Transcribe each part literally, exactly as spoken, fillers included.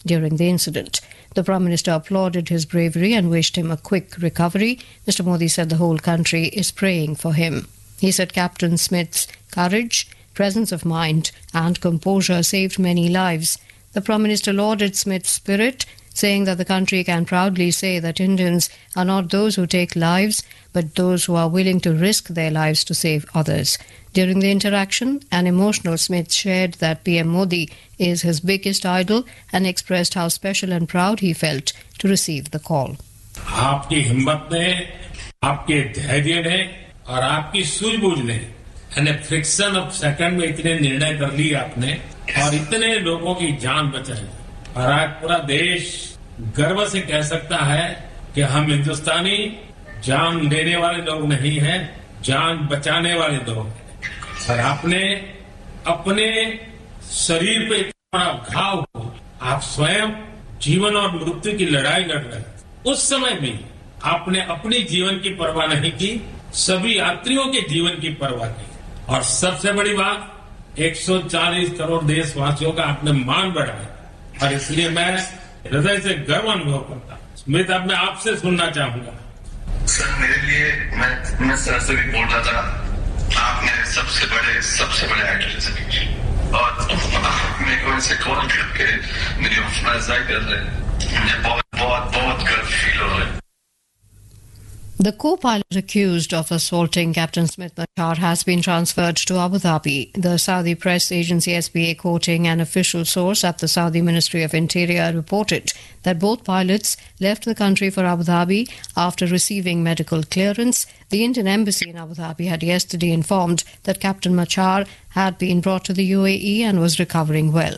during the incident. The Prime Minister applauded his bravery and wished him a quick recovery. Mister Modi said the whole country is praying for him. He said Captain Smith's courage, presence of mind and composure saved many lives. The Prime Minister lauded Smith's spirit, saying that the country can proudly say that Indians are not those who take lives, but those who are willing to risk their lives to save others. During the interaction, an emotional Smith shared that P M Modi is his biggest idol and expressed how special and proud he felt to receive the call. आपकी हिम्मत ने, आपके धैर्य ने और आपकी सूझबूझ ने यानी फ्रिक्शन ऑफ सेकंड में इतने निर्णय कर लिए आपने और इतने लोगों की जान बचाई और आज पूरा देश गर्व से कह सकता है कि हम हिंदुस्तानी जान देने वाले लोग नहीं हैं, जान बचाने वाले लोग हैं। और आपने अपने शरीर पे इतना घाव हो, आप स्वयं जीवन और मृत्यु की लड़ाई लड़ रहे थे। उस समय भी आपने अपनी जीवन की परवाह नहीं की, सभी यात्रियों के जीवन की परवाह की। और सबसे बड़ी बात, एक सौ चालीस करोड़ देशवासियों का आपने मान बढ़ाया और इसलिए मैं हृदय से गर्व अनुभव करता हूँ। स्मिथ, अब मैं आपसे सुनना चाहूंगा। सर, मेरे लिए मैं मैं सर से भी बोल रहा था, आपने सबसे बड़े सबसे बड़े एक्टर से और मेरे को ऐसे कॉल करके मेरी हौसला अफजाई कर रहे हैं। मुझे बहुत बहुत बहुत गर्व फील हो रहा है। The co-pilot accused of assaulting Captain Smith Machar has been transferred to Abu Dhabi. The Saudi press agency S P A, quoting an official source at the Saudi Ministry of Interior, reported that both pilots left the country for Abu Dhabi after receiving medical clearance. The Indian embassy in Abu Dhabi had yesterday informed that Captain Machar had been brought to the U A E and was recovering well.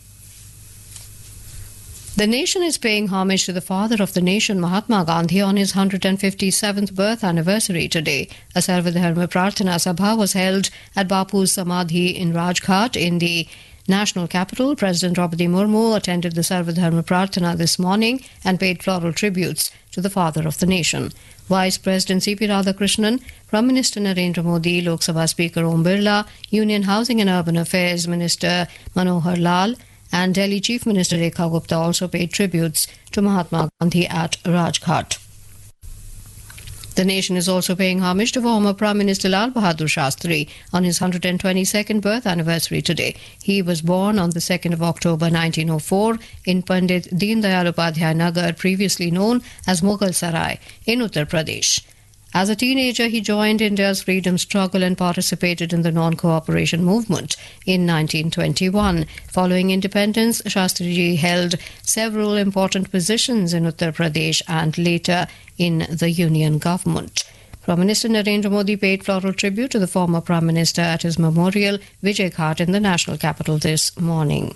The nation is paying homage to the father of the nation, Mahatma Gandhi, on his one hundred fifty-seventh birth anniversary today. A Sarvadharma Prarthana Sabha was held at Bapu's Samadhi in Rajghat in the national capital. President Draupadi Murmu attended the Sarvadharma Prarthana this morning and paid floral tributes to the father of the nation. Vice President C P Radhakrishnan, Prime Minister Narendra Modi, Lok Sabha Speaker Om Birla, Union Housing and Urban Affairs Minister Manohar Lal, and Delhi Chief Minister Rekha Gupta also paid tributes to Mahatma Gandhi at Rajghat. The nation is also paying homage to former Prime Minister Lal Bahadur Shastri on his one hundred twenty-second birth anniversary today. He was born on the second of October nineteen oh four in Pandit Deen Dayal Upadhyay Nagar, previously known as Mughal Sarai, in Uttar Pradesh. As a teenager, he joined India's freedom struggle and participated in the non-cooperation movement in nineteen twenty-one. Following independence, Shastriji held several important positions in Uttar Pradesh and later in the Union government. Prime Minister Narendra Modi paid floral tribute to the former Prime Minister at his memorial, Vijay Ghat, in the national capital this morning.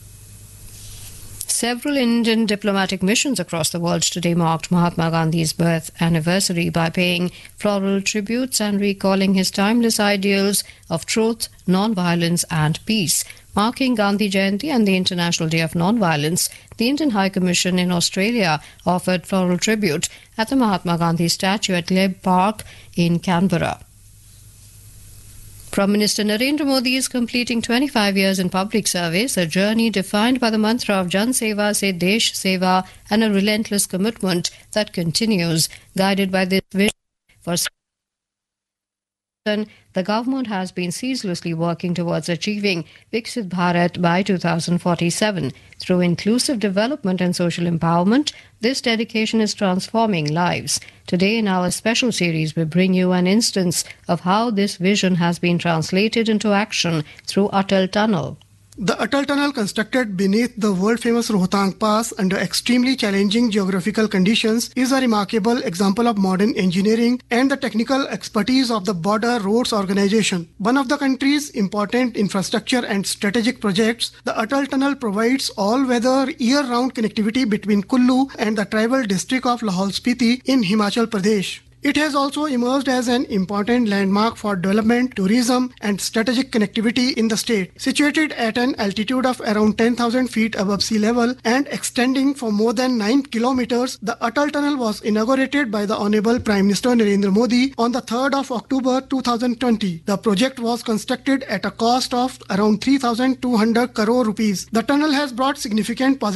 Several Indian diplomatic missions across the world today marked Mahatma Gandhi's birth anniversary by paying floral tributes and recalling his timeless ideals of truth, non-violence and peace. Marking Gandhi Jayanti and the International Day of Non-Violence, the Indian High Commission in Australia offered floral tribute at the Mahatma Gandhi statue at Glebe Park in Canberra. Prime Minister Narendra Modi is completing twenty-five years in public service, a journey defined by the mantra of Jan Seva se Desh Seva and a relentless commitment that continues. Guided by this vision for the government has been ceaselessly working towards achieving Viksit Bharat by two thousand forty-seven. Through inclusive development and social empowerment, this dedication is transforming lives. Today in our special series, we bring you an instance of how this vision has been translated into action through Atal Tunnel. The Atal Tunnel, constructed beneath the world-famous Rohtang Pass under extremely challenging geographical conditions, is a remarkable example of modern engineering and the technical expertise of the Border Roads Organization. One of the country's important infrastructure and strategic projects, the Atal Tunnel provides all-weather, year-round connectivity between Kullu and the tribal district of Lahaul Spiti in Himachal Pradesh. It has also emerged as an important landmark for development, tourism and strategic connectivity in the state. Situated at an altitude of around ten thousand feet above sea level and extending for more than nine kilometers, the Atal Tunnel was inaugurated by the Honorable Prime Minister Narendra Modi on the third of October two thousand twenty. The project was constructed at a cost of around three thousand two hundred crore rupees. The tunnel has brought significant positive